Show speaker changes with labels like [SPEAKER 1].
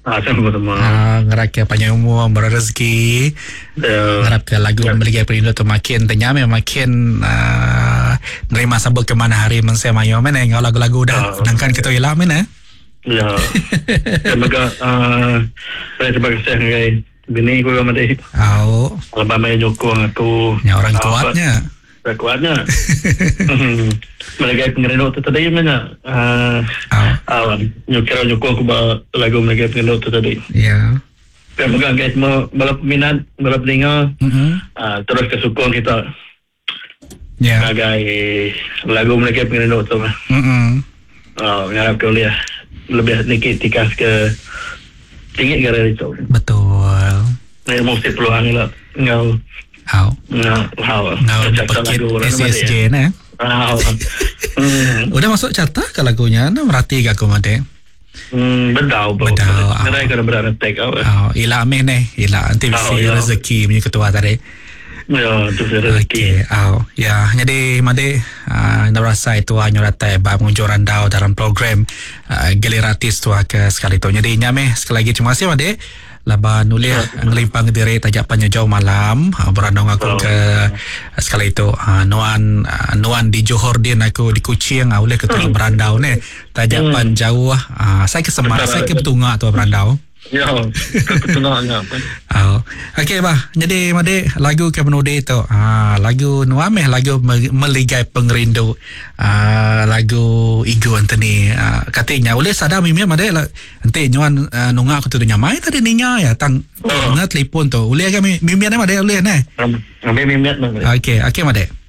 [SPEAKER 1] Sama-sama.
[SPEAKER 2] Ngarap ke panjang umur, berrezeki. Ngarap ke lagu Meligai Perindo tu makin tenyam, makin nerima sabut ke mana hari mensia mayo mana ngau lagu-lagu dah. Sedangkan kita hilang mana.
[SPEAKER 1] Ya. Terima kasih ngai. Bini ko mati. Kalau bama nyokong aku.
[SPEAKER 2] Ya orang kuatnya.
[SPEAKER 1] Kuatnya. Meligai Perindo tu tadi mana? Nyokong aku lagu Meligai Perindo tu tadi.
[SPEAKER 2] Ya.
[SPEAKER 1] Semoga guys balap minat, balap dengar. Terus kesukong kita.
[SPEAKER 2] Ya.
[SPEAKER 1] Sebagai lagu Meligai Perindo tu. Ngarap ke lihat lebih sedikit tikas ke tinggi gara itu.
[SPEAKER 2] Betul.
[SPEAKER 1] Ini mesti peluang lah. Ngau
[SPEAKER 2] paket SSJ nah. Udah masuk carta ke lagunya, nah merhati gak aku made?
[SPEAKER 1] Bedau. Nerai kena berada take out.
[SPEAKER 2] Ila ameh nih, ila nanti bisa rezeki punya ketua tadi.
[SPEAKER 1] Ya, tu rezeki.
[SPEAKER 2] Ya, jadi made nak rasa itu hanya rata bab pengunjuran dau dalam program Geliratis tu ke sekali tu. Jadi nyame sekali lagi terima kasih made. Laba nulis ngelimpang diri tajak panjang jauh malam berandong aku ke sekali itu nuan di Johor din aku di Kuching oleh ketua berandau ni tajak pan jauh saya ke Semar saya ke Betunga tu berandau
[SPEAKER 1] ya ke Betunganya
[SPEAKER 2] okey bah jadi made lagu ke menudi tu lagu nuameh lagu Meligai Pengerindu lagu Igo Anthony katanya oleh sadar mimia made nanti nyuan nunga aku tu nyamai tadi ninya ya tang ngat telefon tu oleh kami mimia made oleh nah
[SPEAKER 1] mimia
[SPEAKER 2] okey made